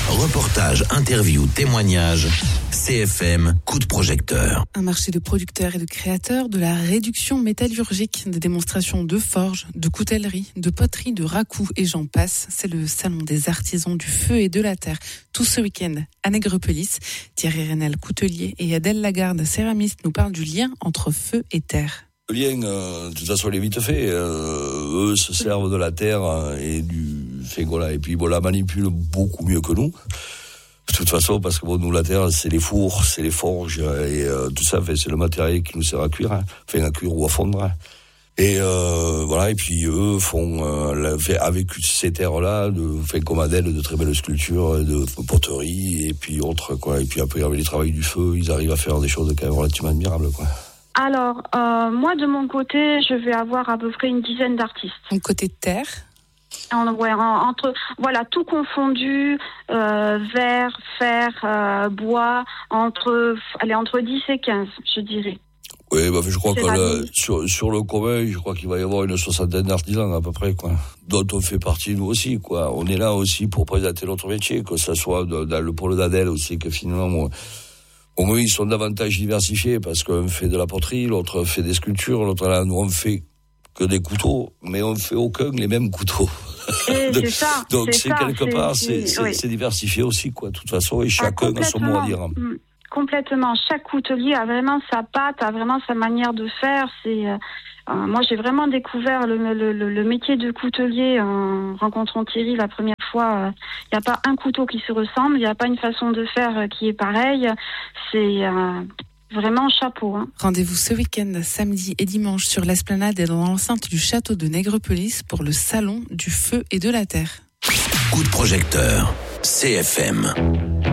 Reportages, interviews, témoignages. CFM, coup de projecteur. Un marché de producteurs et de créateurs, de la réduction métallurgique, des démonstrations de forge, de coutellerie, de poterie, de racoup et j'en passe. C'est le salon des artisans du feu et de la terre. Tout ce week-end à Nègrepelisse. Thierry Renel, coutelier, et Adèle Lagarde, céramiste, nous parlent du lien entre feu et terre. Le lien, de toute façon, il est vite fait. Eux se servent de la terre et du fait, voilà, et puis bon, la manipulent beaucoup mieux que nous. De toute façon, parce que bon, nous, la terre, c'est les fours, c'est les forges et tout ça, c'est le matériel qui nous sert à cuire, à cuire ou à fondre. Et voilà, et puis eux font avec ces terres-là, comme Adèle, de très belles sculptures, de poterie et puis autres, quoi. Et puis après, avec les travaux du feu, ils arrivent à faire des choses quand même relativement admirables, quoi. Alors, moi, de mon côté, je vais avoir à peu près une dizaine d'artistes. Donc, côté terre entre tout confondu, verre, fer, bois, entre 10 et 15, je dirais. Oui, je crois que là, sur le commun, je crois qu'il va y avoir une 60aine d'artisans à peu près, quoi. Dont on fait partie nous aussi, quoi. On est là aussi pour présenter notre métier, que ça soit dans le pôle d'Adèle aussi, que finalement, au moins ils sont davantage diversifiés parce qu'on fait de la poterie, l'autre fait des sculptures, l'autre là, nous on fait que des couteaux, mais on fait aucun les mêmes couteaux. Donc c'est diversifié aussi, quoi. De toute façon, et chacun a son mot à dire. Complètement. Chaque coutelier a vraiment sa patte, a vraiment sa manière de faire. Moi, j'ai vraiment découvert le métier de coutelier en rencontrant Thierry la première fois. Il n'y a pas un couteau qui se ressemble, il n'y a pas une façon de faire qui est pareille. C'est vraiment chapeau. Rendez-vous ce week-end, samedi et dimanche, sur l'esplanade et dans l'enceinte du château de Nègrepelisse pour le salon du feu et de la terre. Coup de projecteur, CFM.